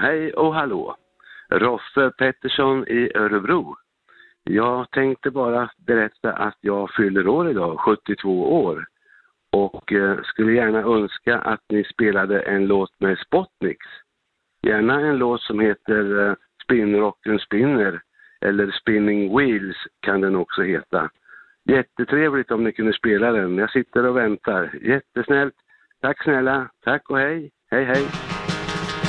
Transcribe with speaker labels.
Speaker 1: hej och hallå. Roffe Pettersson i Örebro. Jag tänkte bara berätta att jag fyller år idag, 72 år. Och skulle gärna önska att ni spelade en låt med Spotniks. Gärna en låt som heter Spinnrocken Spinner eller Spinning Wheels kan den också heta. Jättetrevligt om ni kunde spela den. Jag sitter och väntar. Jättesnällt. Tack snälla. Tack och hej. Hej hej.